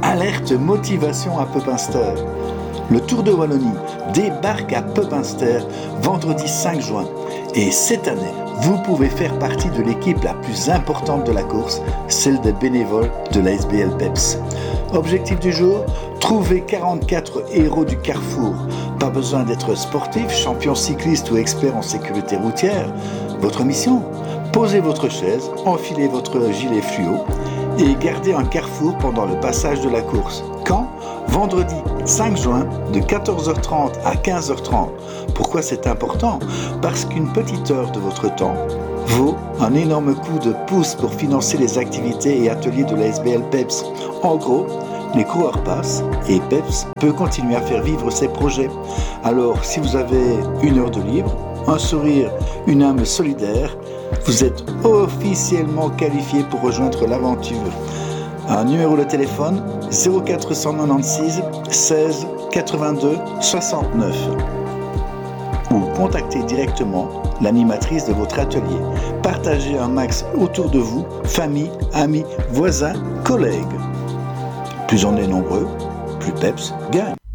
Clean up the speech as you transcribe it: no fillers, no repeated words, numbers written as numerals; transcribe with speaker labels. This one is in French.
Speaker 1: Alerte motivation à Pepinster. Le Tour de Wallonie débarque à Pepinster vendredi 5 juin. Et cette année, vous pouvez faire partie de l'équipe la plus importante de la course, celle des bénévoles de la SBL PEPS. Objectif du jour, trouver 44 héros du carrefour. Pas besoin d'être sportif, champion cycliste ou expert en sécurité routière. Votre mission, posez votre chaise, enfilez votre gilet fluo et gardez un carrefour pendant le passage de la course. Quand ? Vendredi 5 juin de 14h30 à 15h30. Pourquoi c'est important ? Parce qu'une petite heure de votre temps vaut un énorme coup de pouce pour financer les activités et ateliers de la SBL PEPS. En gros, les coureurs passent et PEPS peut continuer à faire vivre ses projets. Alors, si vous avez une heure de libre, un sourire, une âme solidaire, vous êtes officiellement qualifié pour rejoindre l'aventure. Un numéro de téléphone 0496 16 82 69 ou contactez directement l'animatrice de votre atelier. Partagez un max autour de vous, famille, amis, voisins, collègues. Plus on est nombreux, plus PEPS gagne.